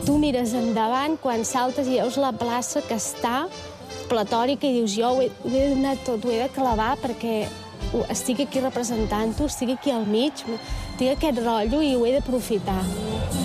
Tu mires endavant quan saltes i veus la plaça que està platòrica i dius, jo ho he de donar tot, ho he de clavar perquè estic aquí representant-ho, estic aquí al mig, tinc aquest rotllo i ho he d'aprofitar.